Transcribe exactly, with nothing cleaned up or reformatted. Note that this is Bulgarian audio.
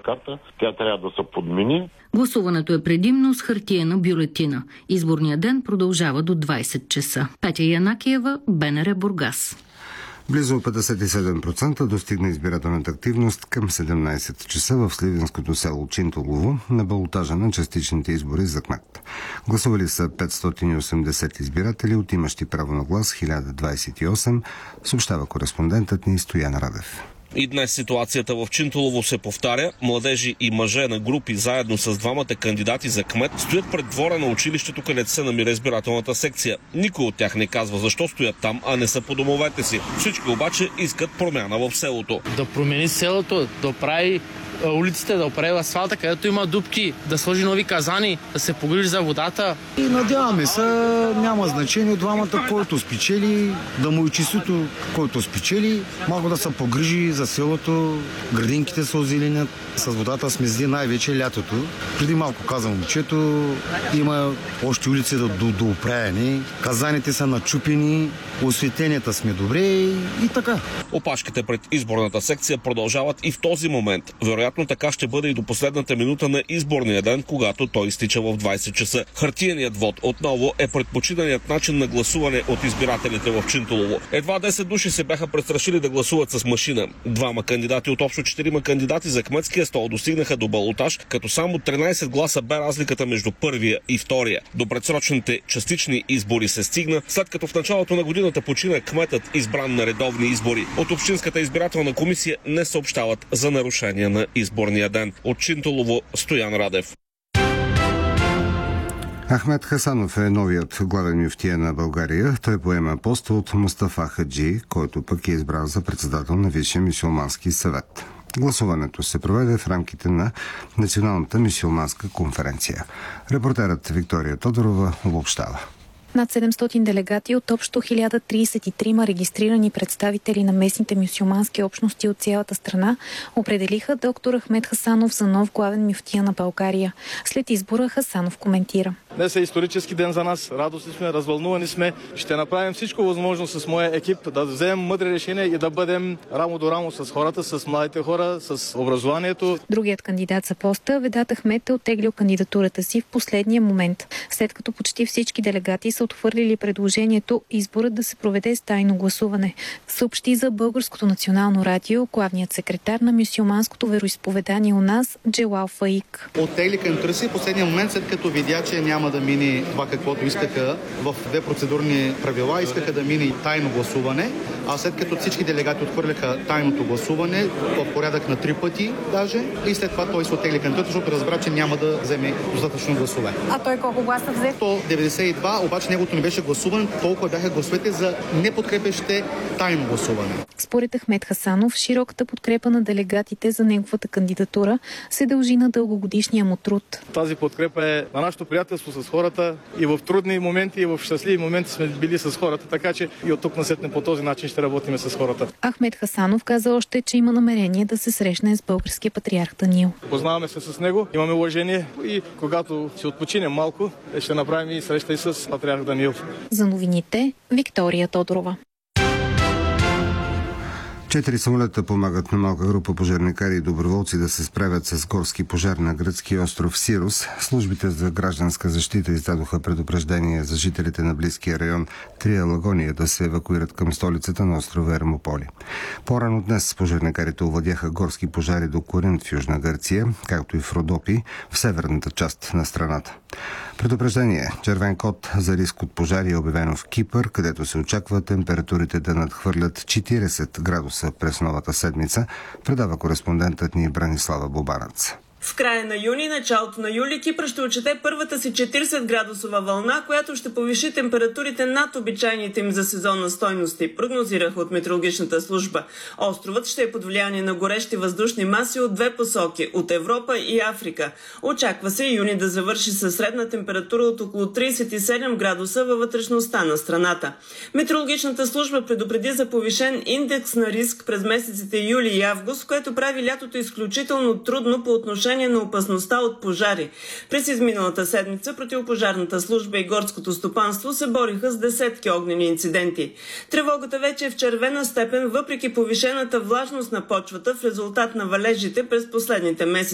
карта, тя трябва да се подмени. Гласуването е предимно с хартиена бюлетина. Изборният ден продължава до двайсет часа. Петя Янакиева, БНР Бургас. Близо петдесет и седем процента достигна избирателната активност към седемнайсет часа в сливенското село Чинтулово на балотажа на частичните избори за кмет. Гласували са петстотин и осемдесет избиратели, от имащи право на глас хиляда двайсет и осем, съобщава кореспондентът ни Стоян Радев. И днес ситуацията в Чинтулово се повтаря. Младежи и мъже на групи заедно с двамата кандидати за кмет стоят пред двора на училището, където се намира избирателната секция. Никой от тях не казва защо стоят там, а не са по домовете си. Всички обаче искат промяна в селото. Да промени селото, да прави улиците, да оправи асфалта, където има дупки, да сложи нови казани, да се погрижи за водата. И надяваме се, няма значение двамата, който спечели, да му и чистото, който спечели, малко да се погрижи за селото, градинките се озеленят, с водата сме зли най-вече лятото. Преди малко каза момчето, има още улици да до оправяне, казаните са начупени, осветленията сме добре и, и така. Опашките пред изборната секция продължават и в този момент. Вероятно така ще бъде и до последната минута на изборния ден, когато той изтича в двайсет часа. Хартиеният вод отново е предпочитаният начин на гласуване от избирателите в Чинтулово. Едва десет души се бяха престрашили да гласуват с машина. Двама кандидати от общо четирима кандидати за кметския стол достигнаха до балотаж, като само тринайсет гласа бе разликата между първия и втория. До предсрочните частични избори се стигна, след като в началото на годината почина кметът, избран на редовни избори. От Общинската избирателна комисия не съобщават за нарушения на изборния ден. От Чинтулово, Стоян Радев. Ахмед Хасанов е новият главен мюфтия на България. Той поема поста от Мустафа Хаджи, който пък е избран за председател на Висшия мюсюлмански съвет. Гласуването се проведе в рамките на Националната мюсюлманска конференция. Репортерът Виктория Тодорова обобщава. Над седемстотин делегати от общо хиляда трийсет и трима регистрирани представители на местните мюсюлмански общности от цялата страна определиха доктор Ахмед Хасанов за нов главен мюфтия на България. След избора Хасанов коментира. Днес е исторически ден за нас. Радостни сме, развълнувани сме. Ще направим всичко възможно с моя екип да вземем мъдри решения и да бъдем рамо до рамо с хората, с младите хора, с образованието. Другият кандидат за поста, Ведат Ахмед, е оттеглил кандидатурата си в последния момент, след като почти всички делегати са отхвърлили предложението изборът да се проведе с тайно гласуване. Съобщи за Българското национално радио главният секретар на мюсюлманското вероизповедание у нас Джелал Фаик. Оттегли кандидатурата си в последния момент, след като видя, че няма да мине това, каквото искаха в две процедурни правила, искаха да мине тайно гласуване, а след като всички делегати отхвърляха тайното гласуване в порядък на три пъти даже, и след това той се оттегли кандидатурата, защото разбра, че няма да вземе достатъчно гласове. А той колко гласа взе? сто деветдесет и два, обаче неговото не беше гласуване, толкова бяха гласовете за неподкрепящите тайно гласуване. Според Ахмед Хасанов, широката подкрепа на делегатите за неговата кандидатура се дължи на дългогодишния му труд. Тази подкрепа е на нашето приятелство с хората, и в трудни моменти, и в щастливи моменти сме били с хората, така че и от тук насетне по този начин ще работим с хората. Ахмед Хасанов каза още, че има намерение да се срещне с българския патриарх Даниил. Познаваме се с него, имаме уважение и когато си отпочинем малко, ще направим и среща и с патриарх Даниил. За новините, Виктория Тодорова. Четири самолета помагат на малка група пожарникари и доброволци да се справят с горски пожар на гръцки остров Сирос. Службите за гражданска защита издадоха предупреждение за жителите на близкия район Трия Лагония да се евакуират към столицата на острова Ермополи. По-рано днес пожарникарите овладяха горски пожари до Коринт в Южна Гърция, както и в Родопи в северната част на страната. Предупреждение червен код за риск от пожари е обявено в Кипър, където се очаква температурите да надхвърлят четирийсет градуса през новата седмица, предава кореспондентът ни Бранислава Бобанац. В края на юни, началото на юли, Кипър ще отчете първата си четирийсет градусова вълна, която ще повиши температурите над обичайните им за сезонна стойности, прогнозираха от метеорологичната служба. Островът ще е под влияние на горещи въздушни маси от две посоки – от Европа и Африка. Очаква се юни да завърши със средна температура от около трийсет и седем градуса във вътрешността на страната. Метеорологичната служба предупреди за повишен индекс на риск през месеците юли и август, което прави лятото изключително трудно по отношение на опасността от пожари. През изминалата седмица противопожарната служба и горското стопанство се бориха с десетки огнени инциденти. Тревогата вече е в червена степен, въпреки повишената влажност на почвата в резултат на валежите през последните месеци.